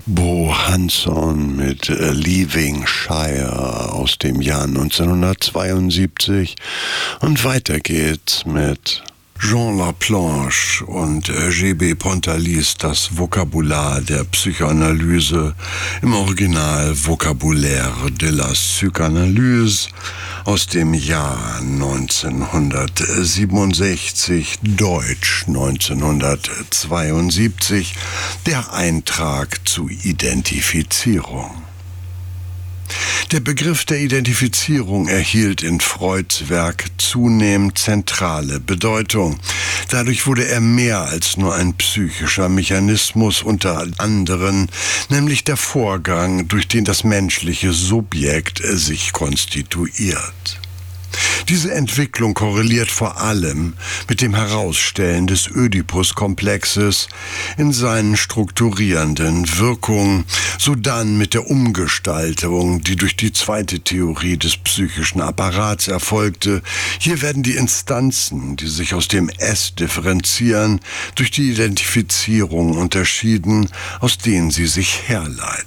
Bo Hansson mit Leaving Shire aus dem Jahr 1972 und weiter geht's mit Jean Laplanche und G.B. Pontalis, das Vokabular der Psychoanalyse, im Original Vocabulaire de la Psychanalyse aus dem Jahr 1967, Deutsch 1972, der Eintrag zu Identifizierung. Der Begriff der Identifizierung erhielt in Freuds Werk zunehmend zentrale Bedeutung. Dadurch wurde er mehr als nur ein psychischer Mechanismus unter anderem, nämlich der Vorgang, durch den das menschliche Subjekt sich konstituiert. Diese Entwicklung korreliert vor allem mit dem Herausstellen des Ödipus-Komplexes in seinen strukturierenden Wirkungen, sodann mit der Umgestaltung, die durch die zweite Theorie des psychischen Apparats erfolgte. Hier werden die Instanzen, die sich aus dem Es differenzieren, durch die Identifizierung unterschieden, aus denen sie sich herleiten.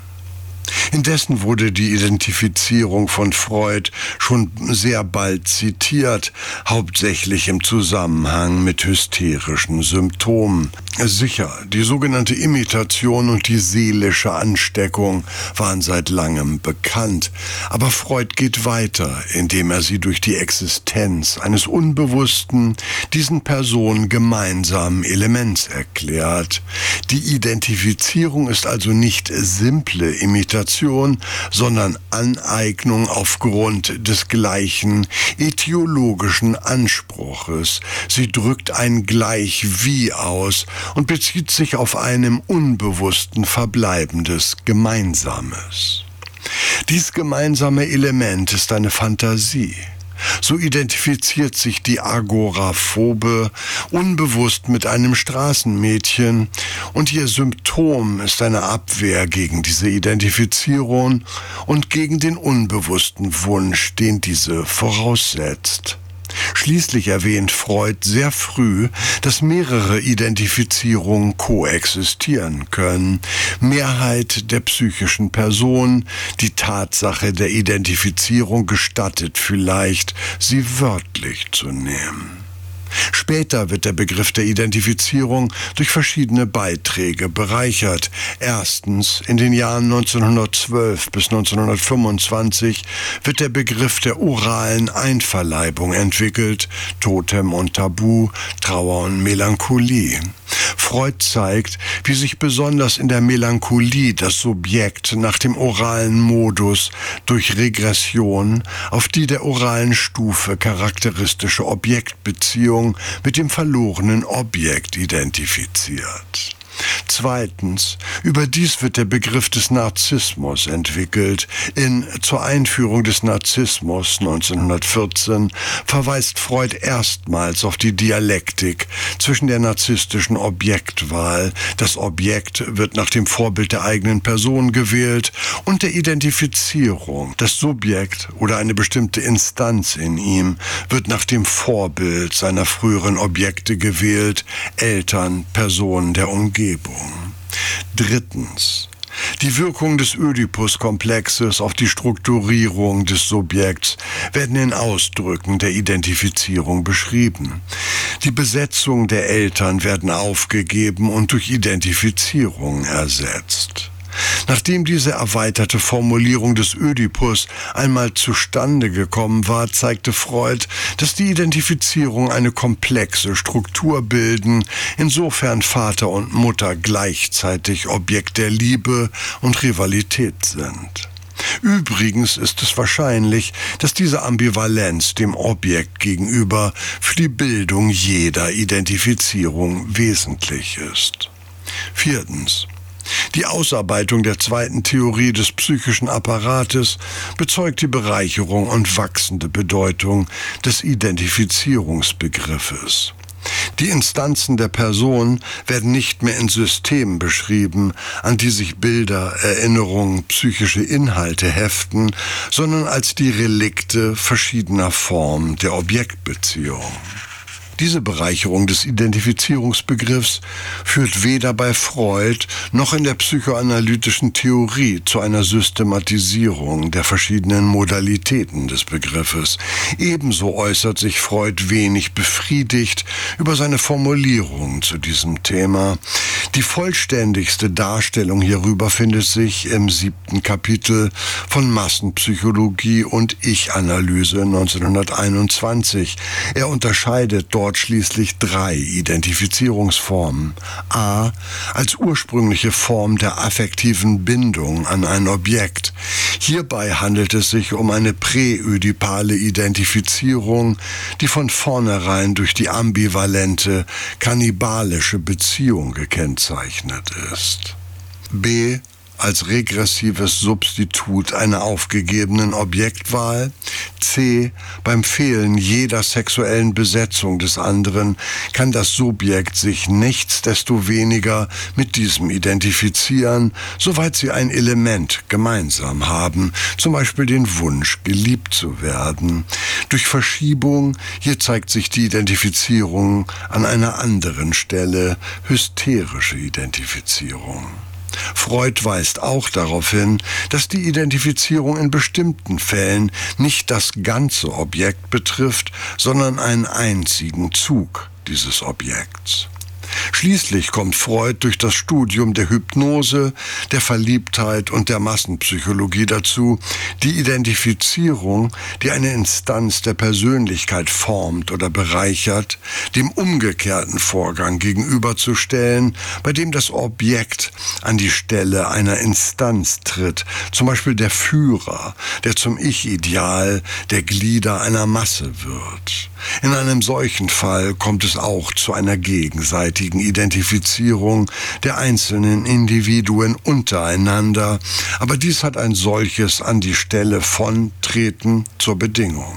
Indessen wurde die Identifizierung von Freud schon sehr bald zitiert, hauptsächlich im Zusammenhang mit hysterischen Symptomen. Sicher, die sogenannte Imitation und die seelische Ansteckung waren seit langem bekannt, aber Freud geht weiter, indem er sie durch die Existenz eines unbewussten, diesen Personen gemeinsamen Elements erklärt. Die Identifizierung ist also nicht simple Imitation, sondern Aneignung aufgrund des gleichen etiologischen Anspruches. Sie drückt ein Gleich-wie aus und bezieht sich auf einem unbewussten verbleibendes Gemeinsames. Dies gemeinsame Element ist eine Fantasie. So identifiziert sich die Agoraphobe unbewusst mit einem Straßenmädchen und ihr Symptom ist eine Abwehr gegen diese Identifizierung und gegen den unbewussten Wunsch, den diese voraussetzt. Schließlich erwähnt Freud sehr früh, dass mehrere Identifizierungen koexistieren können. Mehrheit der psychischen Person, die Tatsache der Identifizierung gestattet vielleicht, sie wörtlich zu nehmen. Später wird der Begriff der Identifizierung durch verschiedene Beiträge bereichert. Erstens, in den Jahren 1912 bis 1925 wird der Begriff der oralen Einverleibung entwickelt, Totem und Tabu, Trauer und Melancholie. Freud zeigt, wie sich besonders in der Melancholie das Subjekt nach dem oralen Modus durch Regression auf die der oralen Stufe charakteristische Objektbeziehung mit dem verlorenen Objekt identifiziert. Zweitens, überdies wird der Begriff des Narzissmus entwickelt. In Zur Einführung des Narzissmus 1914 verweist Freud erstmals auf die Dialektik zwischen der narzisstischen Objektwahl, das Objekt wird nach dem Vorbild der eigenen Person gewählt, und der Identifizierung, das Subjekt oder eine bestimmte Instanz in ihm wird nach dem Vorbild seiner früheren Objekte gewählt, Eltern, Personen der Umgebung. Drittens, die Wirkung des Ödipus-Komplexes auf die Strukturierung des Subjekts werden in Ausdrücken der Identifizierung beschrieben. Die Besetzung der Eltern werden aufgegeben und durch Identifizierung ersetzt. Nachdem diese erweiterte Formulierung des Ödipus einmal zustande gekommen war, zeigte Freud, dass die Identifizierung eine komplexe Struktur bilden, insofern Vater und Mutter gleichzeitig Objekt der Liebe und Rivalität sind. Übrigens ist es wahrscheinlich, dass diese Ambivalenz dem Objekt gegenüber für die Bildung jeder Identifizierung wesentlich ist. Viertens. Die Ausarbeitung der zweiten Theorie des psychischen Apparates bezeugt die Bereicherung und wachsende Bedeutung des Identifizierungsbegriffes. Die Instanzen der Person werden nicht mehr in Systemen beschrieben, an die sich Bilder, Erinnerungen, psychische Inhalte heften, sondern als die Relikte verschiedener Formen der Objektbeziehung. Diese Bereicherung des Identifizierungsbegriffs führt weder bei Freud noch in der psychoanalytischen Theorie zu einer Systematisierung der verschiedenen Modalitäten des Begriffes. Ebenso äußert sich Freud wenig befriedigt über seine Formulierung zu diesem Thema. Die vollständigste Darstellung hierüber findet sich im 7. Kapitel von Massenpsychologie und Ich-Analyse 1921. Er unterscheidet dort schließlich 3 Identifizierungsformen. A. Als ursprüngliche Form der affektiven Bindung an ein Objekt. Hierbei handelt es sich um eine präödipale Identifizierung, die von vornherein durch die ambivalente, kannibalische Beziehung gekennzeichnet ist. B. Als regressives Substitut einer aufgegebenen Objektwahl. C. Beim Fehlen jeder sexuellen Besetzung des anderen kann das Subjekt sich nichtsdestoweniger mit diesem identifizieren, soweit sie ein Element gemeinsam haben, zum Beispiel den Wunsch, geliebt zu werden. Durch Verschiebung, hier zeigt sich die Identifizierung an einer anderen Stelle, hysterische Identifizierung. Freud weist auch darauf hin, dass die Identifizierung in bestimmten Fällen nicht das ganze Objekt betrifft, sondern einen einzigen Zug dieses Objekts. Schließlich kommt Freud durch das Studium der Hypnose, der Verliebtheit und der Massenpsychologie dazu, die Identifizierung, die eine Instanz der Persönlichkeit formt oder bereichert, dem umgekehrten Vorgang gegenüberzustellen, bei dem das Objekt an die Stelle einer Instanz tritt, zum Beispiel der Führer, der zum Ich-Ideal der Glieder einer Masse wird. In einem solchen Fall kommt es auch zu einer gegenseitigen Identifizierung der einzelnen Individuen untereinander, aber dies hat ein solches an die Stelle von Treten zur Bedingung.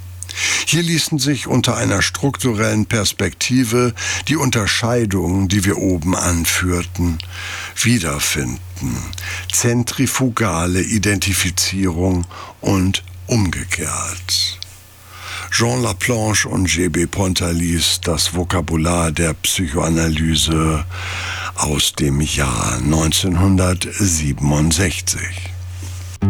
Hier ließen sich unter einer strukturellen Perspektive die Unterscheidungen, die wir oben anführten, wiederfinden. Zentrifugale Identifizierung und umgekehrt. Jean Laplanche und G.B. Pontalis, das Vokabular der Psychoanalyse aus dem Jahr 1967.